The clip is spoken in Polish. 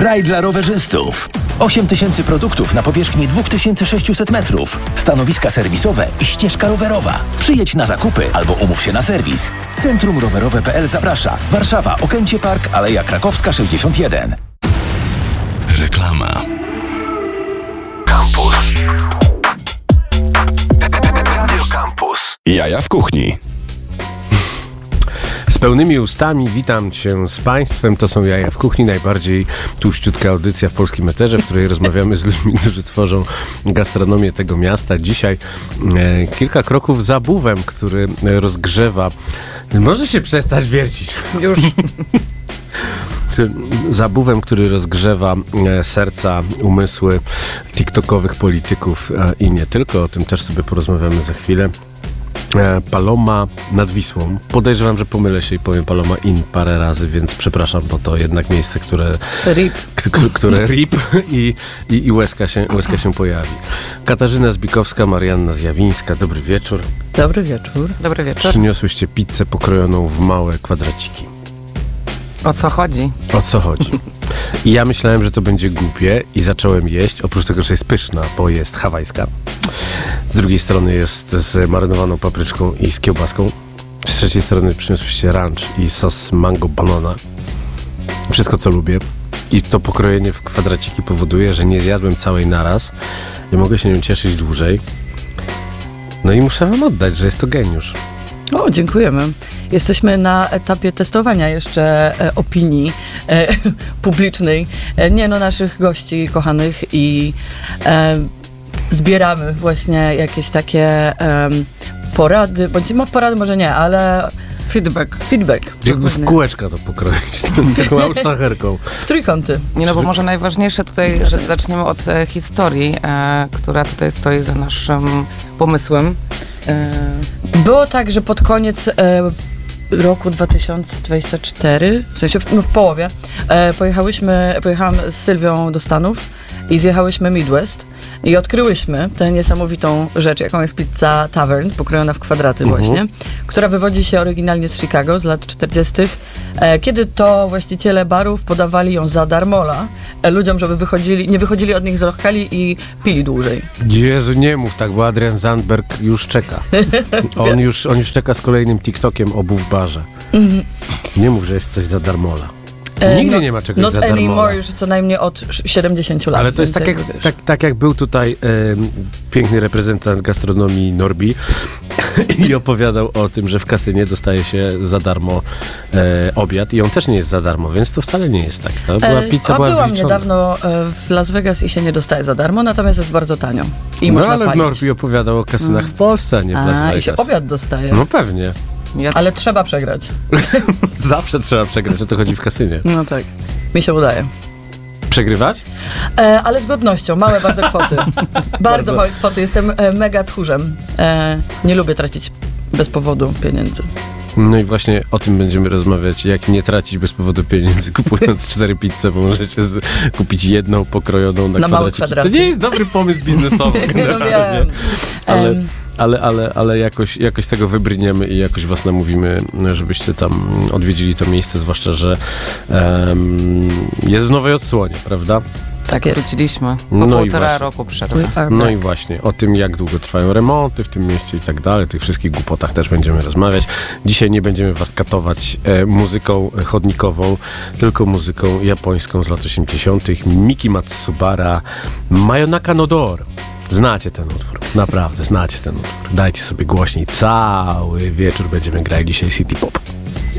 Raj dla rowerzystów. 8000 produktów na powierzchni 2600 metrów. Stanowiska serwisowe i ścieżka rowerowa. Przyjedź na zakupy albo umów się na serwis. Centrum Rowerowe.pl zaprasza. Warszawa, Okęcie Park, Aleja Krakowska 61. Reklama. Campus. Radio Campus. Jaja w kuchni. Z pełnymi ustami witam się z Państwem. To są Jaja w kuchni, najbardziej tłuściutka audycja w polskim eterze, w której rozmawiamy z ludźmi, którzy tworzą gastronomię tego miasta. Dzisiaj kilka kroków za buwem, który rozgrzewa... Może się przestać wiercić. Już... Zabówem, który rozgrzewa serca, umysły tiktokowych polityków i nie tylko. O tym też sobie porozmawiamy za chwilę. Paloma nad Wisłą. Podejrzewam, że pomylę się i powiem Paloma in parę razy, więc przepraszam, bo to jednak miejsce, które RIP i łezka się pojawi. Katarzyna Zbikowska, Marianna Zjawińska. Dobry wieczór. Dobry wieczór. Dobry wieczór. Przyniosłyście pizzę pokrojoną w małe kwadraciki. O co chodzi? O co chodzi? I ja myślałem, że to będzie głupie i zacząłem jeść, oprócz tego, że jest pyszna, bo jest hawajska. Z drugiej strony jest z marynowaną papryczką i z kiełbaską. Z trzeciej strony przyniosłyście ranch i sos mango banana. Wszystko, co lubię. I to pokrojenie w kwadraciki powoduje, że nie zjadłem całej naraz. Nie mogę się nią cieszyć dłużej. No i muszę wam oddać, że jest to geniusz. O, dziękujemy. Jesteśmy na etapie testowania jeszcze opinii publicznej, naszych gości kochanych i zbieramy właśnie jakieś takie porady, bądź porady może nie, ale feedback. Jakby w kółeczka to pokroić, taką małą sztacherką. W trójkąty. Bo może najważniejsze tutaj, że zaczniemy od historii, która tutaj stoi za naszym pomysłem. Było tak, że pod koniec roku 2024, w sensie w połowie, pojechałam z Sylwią do Stanów i zjechałyśmy Midwest i odkryłyśmy tę niesamowitą rzecz, jaką jest pizza Tavern, pokrojona w kwadraty właśnie, która wywodzi się oryginalnie z Chicago z lat 40., kiedy to właściciele barów podawali ją za darmola ludziom, żeby nie wychodzili od nich z lokali i pili dłużej. Jezu, nie mów tak, bo Adrian Zandberg już czeka. On już czeka z kolejnym TikTokiem obu w barze. Nie mów, że jest coś za darmola. Nigdy nie ma czegoś za darmola. Not anymore, już co najmniej od 70 lat. Ale to jest tak jak był tutaj piękny reprezentant gastronomii Norbi i opowiadał o tym, że w kasynie dostaje się za darmo obiad i on też nie jest za darmo, więc to wcale nie jest tak. Byłam niedawno w Las Vegas i się nie dostaje za darmo, natomiast jest bardzo tanio. I można ale palić. Norbi opowiadał o kasynach w Polsce, a nie w Las Vegas. I się obiad dostaje. No pewnie. Ale trzeba przegrać. Zawsze trzeba przegrać, o to chodzi w kasynie. No tak, mi się udaje. Przegrywać? Ale z godnością, małe bardzo kwoty. Bardzo małe kwoty, jestem mega tchórzem. Nie lubię tracić bez powodu pieniędzy. No i właśnie o tym będziemy rozmawiać, jak nie tracić bez powodu pieniędzy, kupując 4 pizze, bo możecie kupić jedną pokrojoną na kwadraciki. To nie jest dobry pomysł biznesowy generalnie. Ale jakoś tego wybrniemy i jakoś was namówimy, żebyście tam odwiedzili to miejsce, zwłaszcza, że jest w nowej odsłonie, prawda? Tak, wróciliśmy po półtora roku przerwy. No i właśnie, o tym, jak długo trwają remonty w tym mieście i tak dalej, tych wszystkich głupotach też będziemy rozmawiać. Dzisiaj nie będziemy was katować muzyką chodnikową, tylko muzyką japońską z lat 80. Miki Matsubara, Mayonaka no Door. Znacie ten utwór, naprawdę znacie ten utwór. Dajcie sobie głośniej, cały wieczór będziemy grali dzisiaj City Pop.